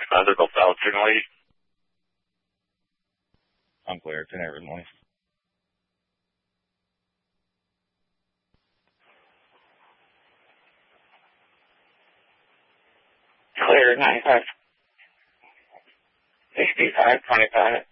There's no valid signal 8. Unclear, 10 originally. Clear, 95. 65, 25.